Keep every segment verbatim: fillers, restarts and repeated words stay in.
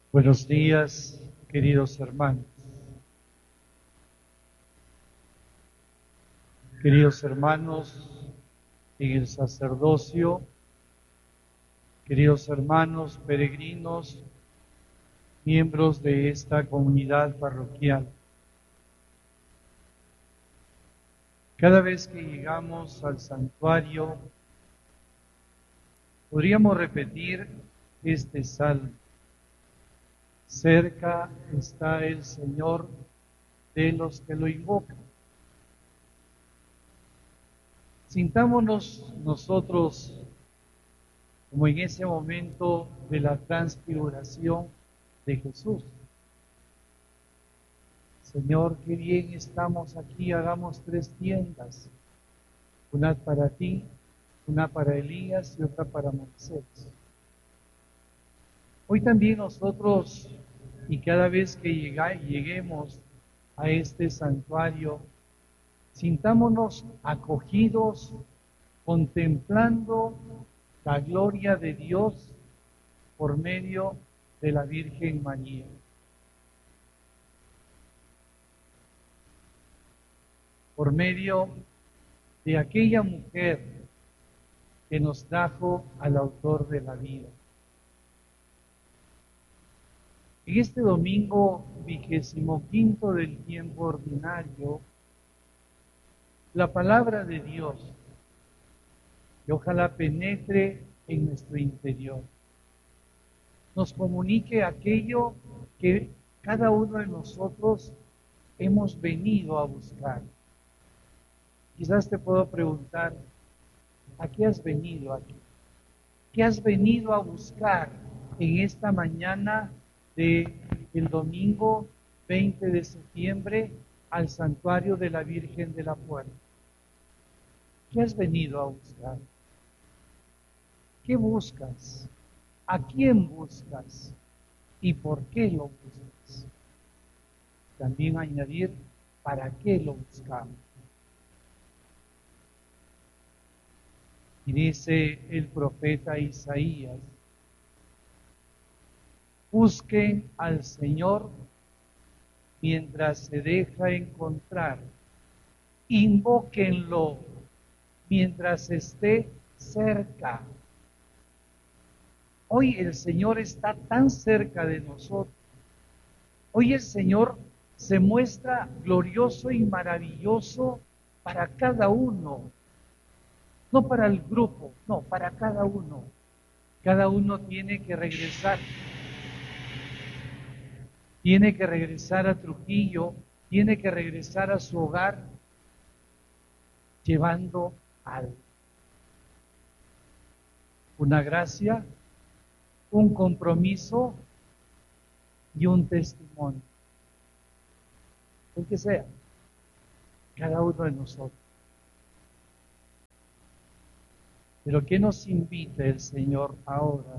Buenos días, queridos hermanos. Queridos hermanos en el sacerdocio, queridos hermanos peregrinos, miembros de esta comunidad parroquial. Cada vez que llegamos al santuario, podríamos repetir este salmo. Cerca está el Señor de los que lo invocan. Sintámonos nosotros como en ese momento de la transfiguración de Jesús. Señor, qué bien estamos aquí, hagamos tres tiendas, una para ti, una para Elías y otra para Moisés. Hoy también nosotros, y cada vez que llega, lleguemos a este santuario, sintámonos acogidos, contemplando la gloria de Dios por medio de la Virgen María. Por medio de aquella mujer que nos trajo al autor de la vida. En este domingo vigésimo quinto del tiempo ordinario, la palabra de Dios, que ojalá penetre en nuestro interior, nos comunique aquello que cada uno de nosotros hemos venido a buscar. Quizás te puedo preguntar, ¿a qué has venido aquí? ¿Qué has venido a buscar en esta mañana del domingo veinte de septiembre al santuario de la Virgen de la Puerta? ¿Qué has venido a buscar? ¿Qué buscas? ¿A quién buscas? ¿Y por qué lo buscas? También añadir, ¿para qué lo buscamos? Y dice el profeta Isaías, busquen al Señor mientras se deja encontrar, invóquenlo mientras esté cerca. Hoy el Señor está tan cerca de nosotros. Hoy el Señor se muestra glorioso y maravilloso para cada uno. No para el grupo, no, para cada uno. Cada uno tiene que regresar. Tiene que regresar a Trujillo, tiene que regresar a su hogar llevando algo. Una gracia, un compromiso y un testimonio. El que sea, cada uno de nosotros. Pero ¿qué nos invita el Señor ahora?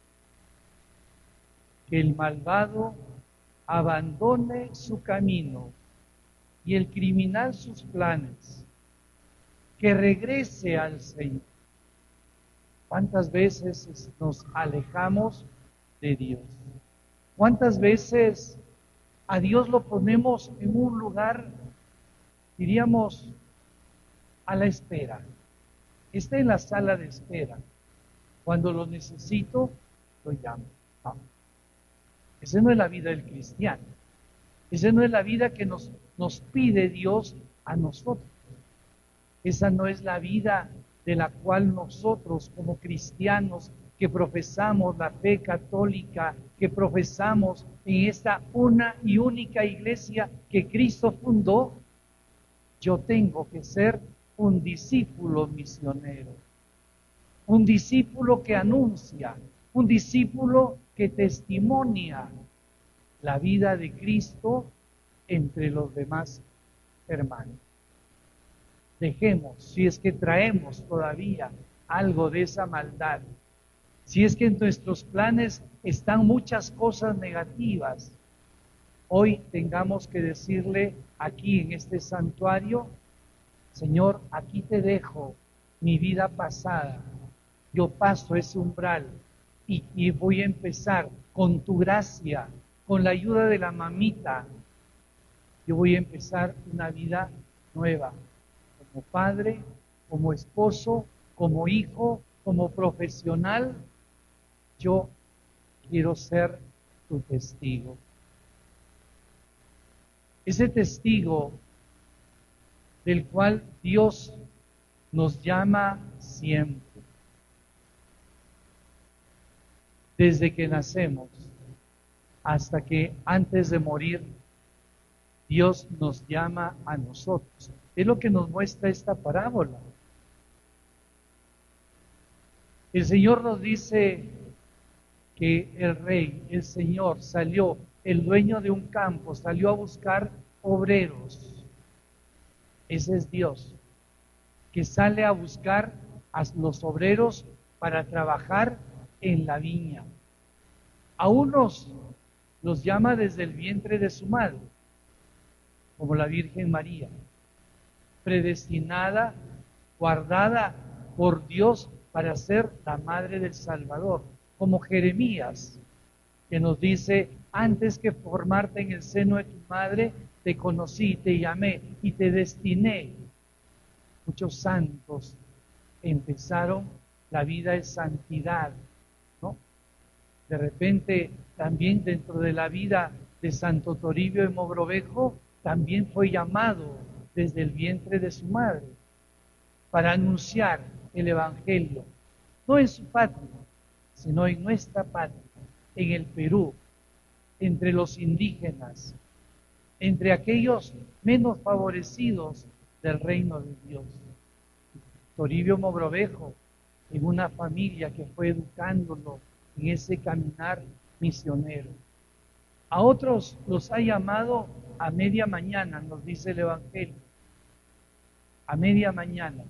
Que el malvado abandone su camino y el criminal sus planes, que regrese al Señor. ¿Cuántas veces nos alejamos de Dios? ¿Cuántas veces a Dios lo ponemos en un lugar, diríamos, a la espera? Está en la sala de espera. Cuando lo necesito, lo llamo. No. Esa no es la vida del cristiano. Esa no es la vida que nos, nos pide Dios a nosotros. Esa no es la vida de la cual nosotros como cristianos que profesamos la fe católica, que profesamos en esta una y única iglesia que Cristo fundó, yo tengo que ser un discípulo misionero, un discípulo que anuncia, un discípulo que testimonia la vida de Cristo entre los demás hermanos. Dejemos, si es que traemos todavía algo de esa maldad, si es que en nuestros planes están muchas cosas negativas, hoy tengamos que decirle aquí en este santuario, Señor, aquí te dejo mi vida pasada, yo paso ese umbral, y, y voy a empezar con tu gracia, con la ayuda de la mamita. Yo voy a empezar una vida nueva, como padre, como esposo, como hijo, como profesional. Yo quiero ser tu testigo. Ese testigo del cual Dios nos llama siempre, desde que nacemos hasta que antes de morir, Dios nos llama a nosotros. Es lo que nos muestra esta parábola. El Señor nos dice que el rey, el Señor, salió, el dueño de un campo, salió a buscar obreros. Ese es Dios, que sale a buscar a los obreros para trabajar en la viña. A unos los llama desde el vientre de su madre, como la Virgen María, predestinada, guardada por Dios para ser la madre del Salvador, como Jeremías, que nos dice, antes que formarte en el seno de tu madre, te conocí, te llamé y te destiné. Muchos santos empezaron la vida de santidad, ¿no? De repente, también dentro de la vida de Santo Toribio de Mogrovejo, también fue llamado desde el vientre de su madre para anunciar el Evangelio, no en su patria, sino en nuestra patria, en el Perú, entre los indígenas, entre aquellos menos favorecidos del reino de Dios. Toribio Mogrovejo, en una familia que fue educándolo en ese caminar misionero. A otros los ha llamado a media mañana, nos dice el Evangelio, a media mañana,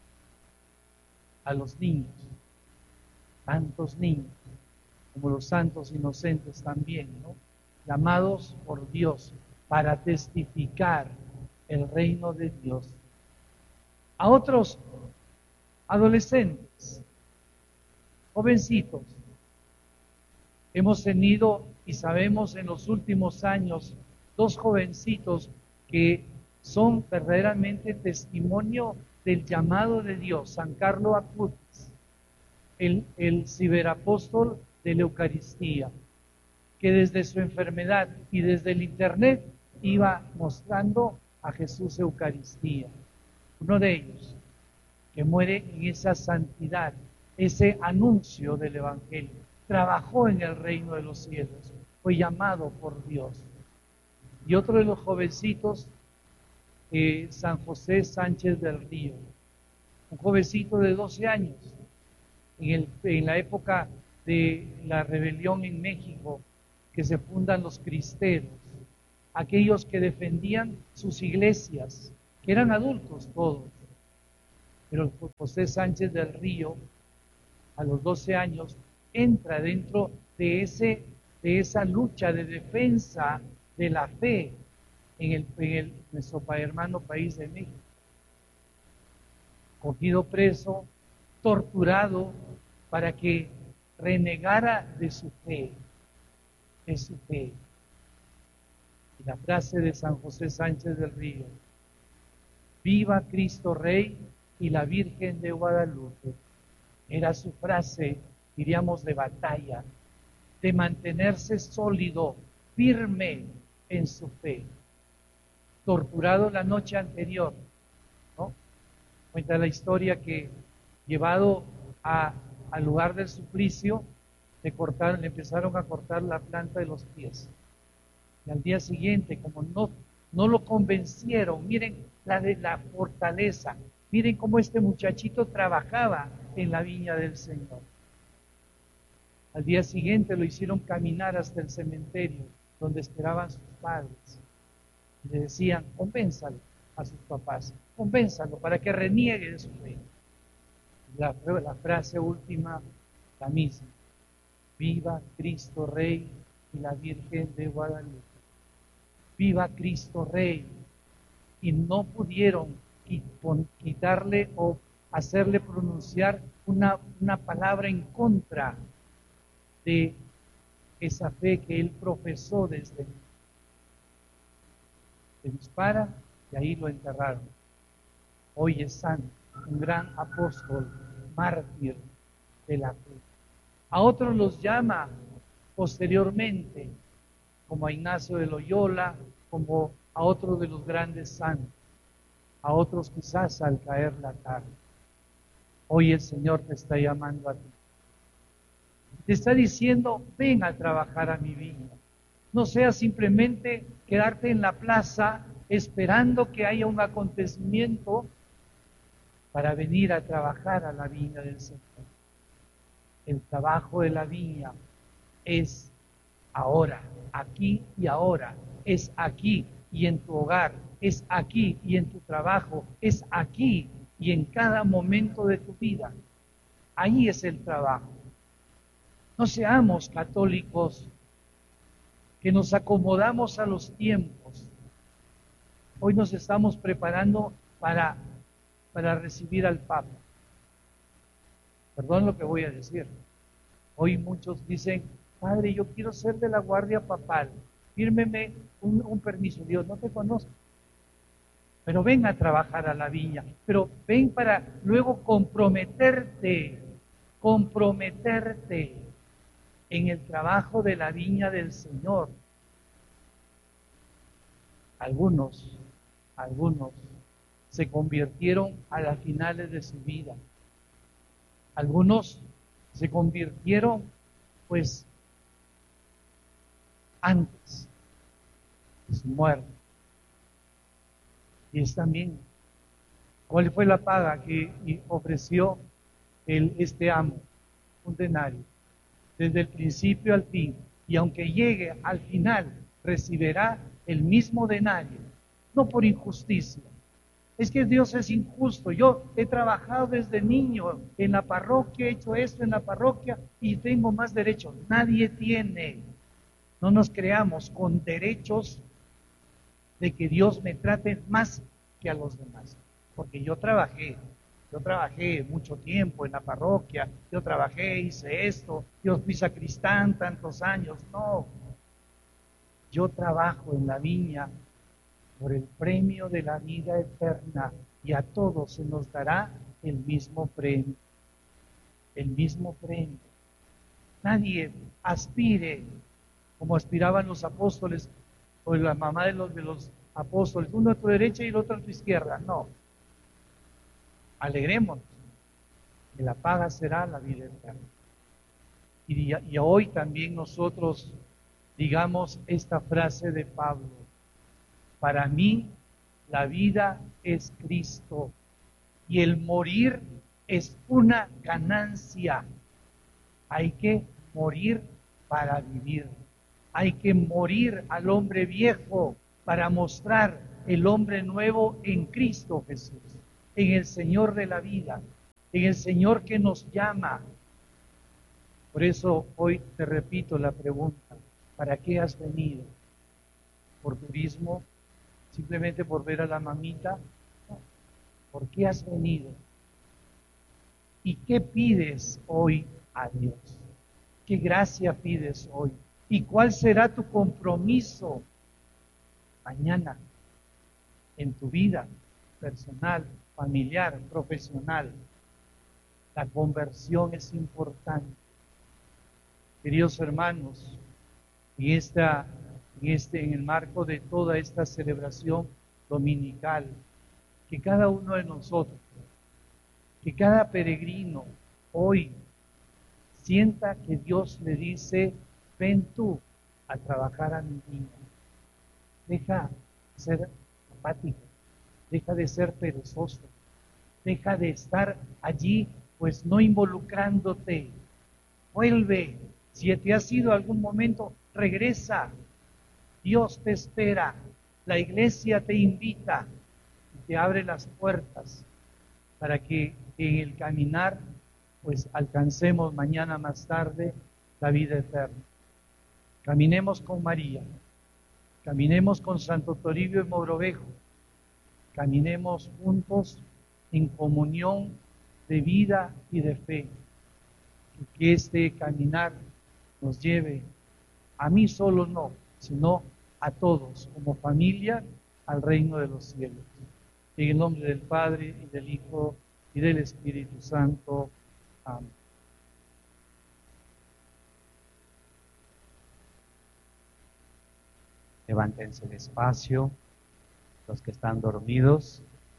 a los niños, tantos niños, como los santos inocentes también, ¿no? Llamados por Dios para testificar el reino de Dios. A otros adolescentes, jovencitos. Hemos tenido y sabemos en los últimos años dos jovencitos que son verdaderamente testimonio del llamado de Dios. San Carlo Acutis, el, el ciberapóstol de la Eucaristía, que desde su enfermedad y desde el internet iba mostrando a Jesús Eucaristía. Uno de ellos, que muere en esa santidad, ese anuncio del Evangelio. Trabajó en el reino de los cielos, fue llamado por Dios. Y otro de los jovencitos, eh, San José Sánchez del Río, un jovencito de doce años, en, el, en la época de la rebelión en México, que se fundan los cristeros, aquellos que defendían sus iglesias, que eran adultos todos. Pero José Sánchez del Río, a los doce años, entra dentro de, ese, de esa lucha de defensa de la fe en, el, en el, nuestro hermano país de México. Cogido preso, torturado, para que renegara de su fe, de su fe. Y la frase de San José Sánchez del Río, viva Cristo Rey y la Virgen de Guadalupe, era su frase, diríamos, de batalla, de mantenerse sólido, firme en su fe. Torturado la noche anterior, ¿no? Cuenta la historia que, llevado a, al lugar del suplicio, le cortaron, le empezaron a cortar la planta de los pies. Y al día siguiente, como no, no lo convencieron, miren la de la fortaleza, miren cómo este muchachito trabajaba en la viña del Señor. Al día siguiente lo hicieron caminar hasta el cementerio donde esperaban sus padres. Y le decían, convénzalo a sus papás, convénzalo para que reniegue de su fe. La, la frase última, la misma, viva Cristo Rey y la Virgen de Guadalupe. Viva Cristo Rey. Y no pudieron quitarle o hacerle pronunciar una, una palabra en contra de esa fe que él profesó desde niño. Se dispara y ahí lo enterraron. Hoy es santo, un gran apóstol, mártir de la fe. A otros los llama posteriormente, como a Ignacio de Loyola, como a otros de los grandes santos, a otros quizás al caer la tarde. Hoy el Señor te está llamando a ti. Te está diciendo, ven a trabajar a mi viña. No sea simplemente quedarte en la plaza esperando que haya un acontecimiento para venir a trabajar a la viña del Señor. El trabajo de la viña es ahora, aquí y ahora, es aquí y en tu hogar, es aquí y en tu trabajo, es aquí y en cada momento de tu vida. Ahí es el trabajo. No seamos católicos que nos acomodamos a los tiempos. Hoy nos estamos preparando para, para recibir al Papa. Perdón lo que voy a decir. Hoy muchos dicen, Padre, yo quiero ser de la guardia papal, fírmeme un, un permiso. Dios, no te conozco, pero ven a trabajar a la viña, pero ven para luego comprometerte, comprometerte en el trabajo de la viña del Señor. Algunos, algunos se convirtieron a las finales de su vida. Algunos se convirtieron, pues, antes de su muerte. Y es también, ¿cuál fue la paga que ofreció el, este amo? Un denario. Desde el principio al fin. Y aunque llegue al final, recibirá el mismo denario. No por injusticia. Es que Dios es injusto. Yo he trabajado desde niño en la parroquia, he hecho esto en la parroquia y tengo más derechos. Nadie tiene. No nos creamos con derechos de que Dios me trate más que a los demás. Porque yo trabajé, yo trabajé mucho tiempo en la parroquia, yo trabajé, hice esto, yo fui sacristán tantos años. No, yo trabajo en la viña por el premio de la vida eterna y a todos se nos dará el mismo premio, el mismo premio. Nadie aspire como aspiraban los apóstoles o la mamá de los, de los apóstoles, uno a tu derecha y el otro a tu izquierda. No, alegrémonos, que la paga será la vida eterna. Y, y hoy también nosotros digamos esta frase de Pablo: para mí la vida es Cristo y el morir es una ganancia. Hay que morir para vivir. Hay que morir al hombre viejo para mostrar el hombre nuevo en Cristo Jesús, en el Señor de la vida, en el Señor que nos llama. Por eso hoy te repito la pregunta: ¿para qué has venido? ¿Por turismo? ¿Simplemente por ver a la mamita? No. ¿Por qué has venido? ¿Y qué pides hoy a Dios? ¿Qué gracia pides hoy? ¿Y cuál será tu compromiso mañana en tu vida personal, familiar, profesional? La conversión es importante. Queridos hermanos, en, esta, en, este, en el marco de toda esta celebración dominical, que cada uno de nosotros, que cada peregrino hoy sienta que Dios le dice: ven tú a trabajar a mi viña. Deja de ser apático, deja de ser perezoso, deja de estar allí pues no involucrándote. Vuelve, si te has ido algún momento, regresa. Dios te espera, la iglesia te invita y te abre las puertas para que en el caminar pues alcancemos mañana más tarde la vida eterna. Caminemos con María, caminemos con Santo Toribio y Mogrovejo, caminemos juntos en comunión de vida y de fe. Y que este caminar nos lleve, a mí solo no, sino a todos, como familia, al reino de los cielos. En el nombre del Padre, y del Hijo, y del Espíritu Santo. Amén. Levántense despacio, los que están dormidos.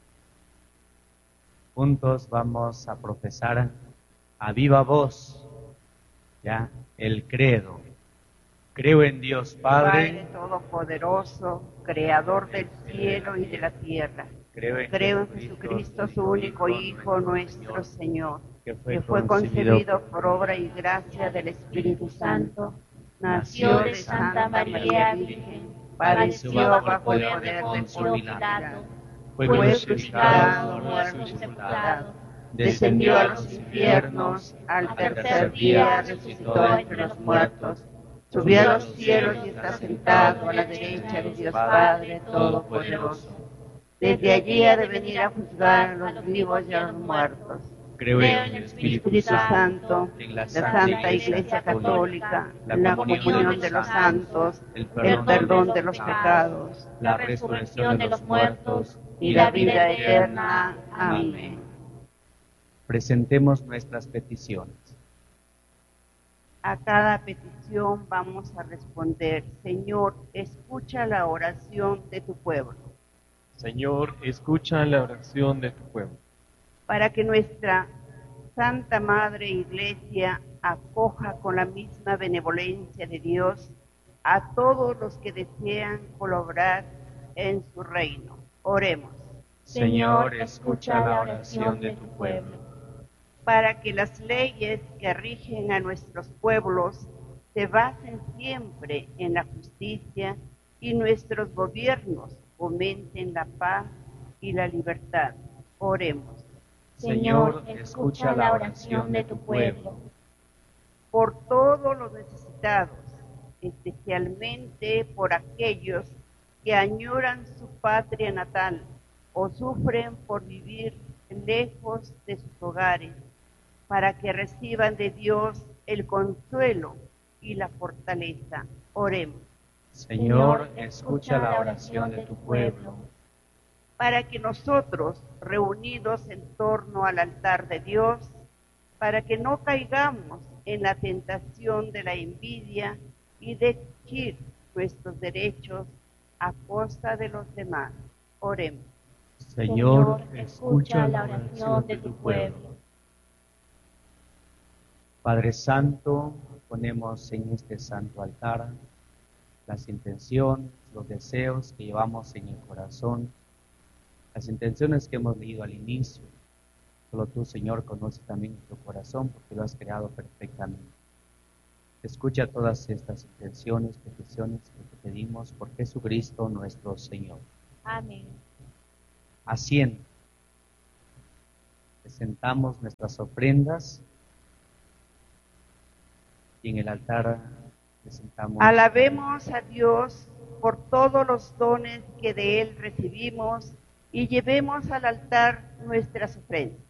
Juntos vamos a profesar a viva voz, ya, el credo. Creo en Dios Padre, Padre Todopoderoso, Creador del cielo y de la tierra. creo en, Creo en Jesucristo, su único Hijo, nuestro Señor, que fue, que fue concebido por obra y gracia del Espíritu Santo, nació de Santa María Virgen, padeció bajo el poder de Poncio Pilato, fue crucificado, muerto y sepultado, descendió a los infiernos, al tercer día resucitó entre los muertos, subió a los cielos y está sentado a la derecha de Dios Padre Todopoderoso. Desde allí ha de venir a juzgar a los vivos y a los muertos. Creo en el Espíritu, Espíritu Santo, en la la Santa Iglesia Católica, la comunión de los santos, el perdón de los pecados, la resurrección de los muertos y la vida eterna. Amén. Presentemos nuestras peticiones. A cada petición vamos a responder: Señor, escucha la oración de tu pueblo. Señor, escucha la oración de tu pueblo. Para que nuestra Santa Madre Iglesia acoja con la misma benevolencia de Dios a todos los que desean colaborar en su reino. Oremos. Señor, escucha la oración de tu pueblo. Para que las leyes que rigen a nuestros pueblos se basen siempre en la justicia y nuestros gobiernos fomenten la paz y la libertad. Oremos. Señor, escucha la oración de tu pueblo. Por todos los necesitados, especialmente por aquellos que añoran su patria natal o sufren por vivir lejos de sus hogares, para que reciban de Dios el consuelo y la fortaleza. Oremos. Señor, escucha la oración de tu pueblo. Para que nosotros, reunidos en torno al altar de Dios, para que no caigamos en la tentación de la envidia y de exigir nuestros derechos a costa de los demás. Oremos. Señor, escucha la oración de tu pueblo. Padre Santo, ponemos en este santo altar las intenciones, los deseos que llevamos en el corazón, las intenciones que hemos leído al inicio. Solo tú, Señor, conoces también nuestro corazón porque lo has creado perfectamente. Escucha todas estas intenciones, peticiones que te pedimos por Jesucristo nuestro Señor. Amén. Asiento. Presentamos nuestras ofrendas y en el altar presentamos. Alabemos a Dios por todos los dones que de Él recibimos y llevemos al altar nuestras ofrendas.